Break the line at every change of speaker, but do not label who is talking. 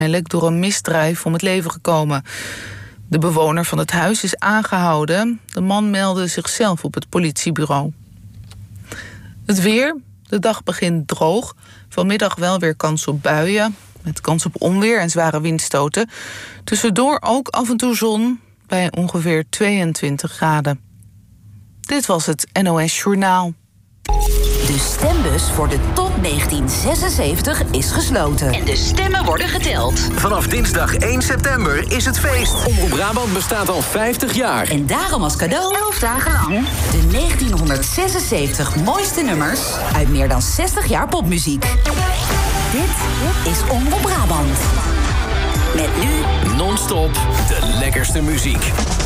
door een misdrijf om het leven gekomen. De bewoner van het huis is aangehouden. De man meldde zichzelf op het politiebureau. Het weer. De dag begint droog. Vanmiddag wel weer kans op buien. Met kans op onweer en zware windstoten. Tussendoor ook af en toe zon bij ongeveer 22 graden. Dit was het NOS Journaal.
De stembus voor de Top 1976 is gesloten. En de stemmen worden geteld.
Vanaf dinsdag 1 september is het feest.
Omroep Brabant bestaat al 50 jaar.
En daarom als cadeau 11 dagen lang de 1976 mooiste nummers uit meer dan 60 jaar popmuziek. Dit is Omroep Brabant. Met nu
Non-stop de lekkerste muziek.